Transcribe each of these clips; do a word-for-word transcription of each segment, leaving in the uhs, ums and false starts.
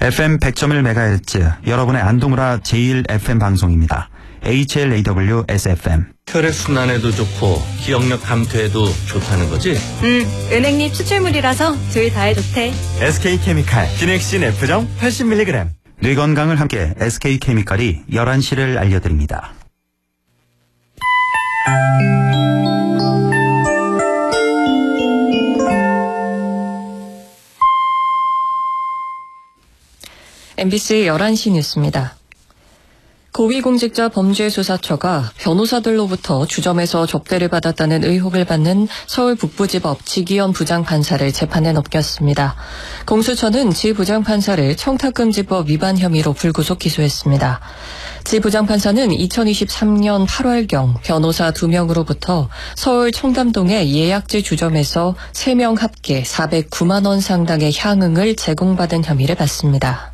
에프엠 백 점 일 메가헤르츠 여러분의 안동우라 제일 에프엠 방송입니다. 에이치엘에이더블유에스에프엠. 혈액순환에도 좋고 기억력 감퇴에도 좋다는 거지? 응, 은행잎 추출물이라서 둘 다에 좋대. 에스케이케미칼 기넥신 F정 팔십 밀리그램. 뇌 건강을 함께 에스케이케미칼이 열한 시를 알려드립니다. 엠비씨 열한 시 뉴스입니다. 고위공직자 범죄수사처가 변호사들로부터 주점에서 접대를 받았다는 의혹을 받는 서울 북부지법 지기현 부장판사를 재판에 넘겼습니다. 공수처는 지 부장판사를 청탁금지법 위반 혐의로 불구속 기소했습니다. 지 부장판사는 이천이십삼 년 팔월경 변호사 두 명으로부터 서울 청담동의 예약제 주점에서 세 명 합계 사백구만 원 상당의 향응을 제공받은 혐의를 받습니다.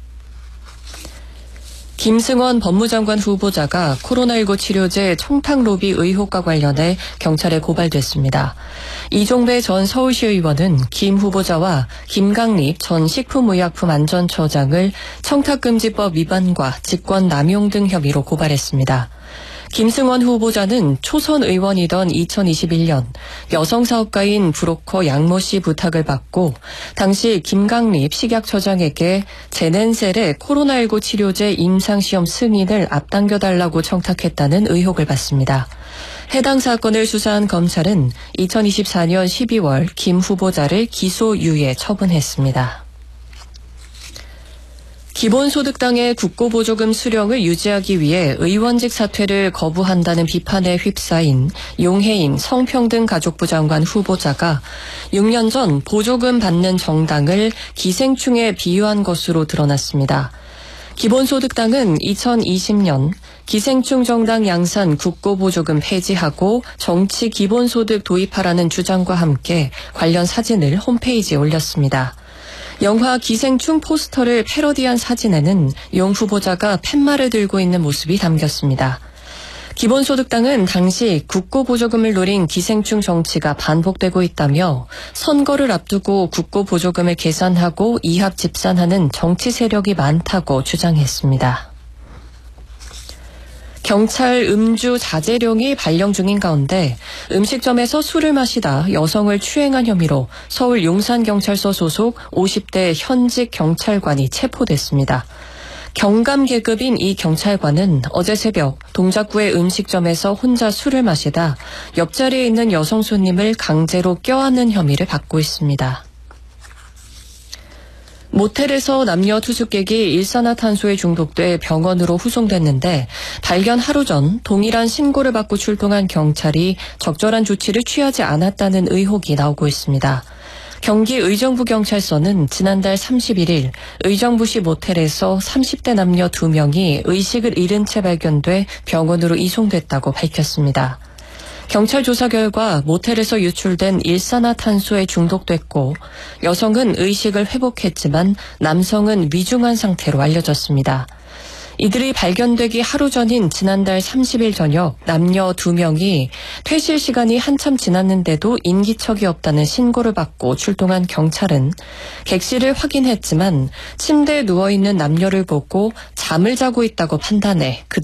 김승원 법무장관 후보자가 코로나십구 치료제 청탁로비 의혹과 관련해 경찰에 고발됐습니다. 이종배 전 서울시의원은 김 후보자와 김강립 전 식품의약품안전처장을 청탁금지법 위반과 직권남용 등 혐의로 고발했습니다. 김승원 후보자는 초선 의원이던 이천이십일 년 여성 사업가인 브로커 양모 씨 부탁을 받고 당시 김강립 식약처장에게 제넨셀의 코로나십구 치료제 임상시험 승인을 앞당겨달라고 청탁했다는 의혹을 받습니다. 해당 사건을 수사한 검찰은 이천이십사 년 십이월 김 후보자를 기소유예 처분했습니다. 기본소득당의 국고보조금 수령을 유지하기 위해 의원직 사퇴를 거부한다는 비판에 휩싸인 용해인 성평등가족부 장관 후보자가 육 년 전 보조금 받는 정당을 기생충에 비유한 것으로 드러났습니다. 기본소득당은 이천이십 년 기생충 정당 양산 국고보조금 폐지하고 정치 기본소득 도입하라는 주장과 함께 관련 사진을 홈페이지에 올렸습니다. 영화 기생충 포스터를 패러디한 사진에는 용 후보자가 팻말을 들고 있는 모습이 담겼습니다. 기본소득당은 당시 국고보조금을 노린 기생충 정치가 반복되고 있다며 선거를 앞두고 국고보조금을 계산하고 이합 집산하는 정치 세력이 많다고 주장했습니다. 경찰 음주 자제령이 발령 중인 가운데 음식점에서 술을 마시다 여성을 추행한 혐의로 서울 용산경찰서 소속 오십 대 현직 경찰관이 체포됐습니다. 경감 계급인 이 경찰관은 어제 새벽 동작구의 음식점에서 혼자 술을 마시다 옆자리에 있는 여성 손님을 강제로 껴안는 혐의를 받고 있습니다. 모텔에서 남녀 투숙객이 일산화탄소에 중독돼 병원으로 후송됐는데 발견 하루 전 동일한 신고를 받고 출동한 경찰이 적절한 조치를 취하지 않았다는 의혹이 나오고 있습니다. 경기 의정부경찰서는 지난달 삼십일 일 의정부시 모텔에서 삼십 대 남녀 두 명이 의식을 잃은 채 발견돼 병원으로 이송됐다고 밝혔습니다. 경찰 조사 결과 모텔에서 유출된 일산화탄소에 중독됐고 여성은 의식을 회복했지만 남성은 위중한 상태로 알려졌습니다. 이들이 발견되기 하루 전인 지난달 삼십 일 저녁 남녀 두 명이 퇴실 시간이 한참 지났는데도 인기척이 없다는 신고를 받고 출동한 경찰은 객실을 확인했지만 침대에 누워있는 남녀를 보고 잠을 자고 있다고 판단해 그들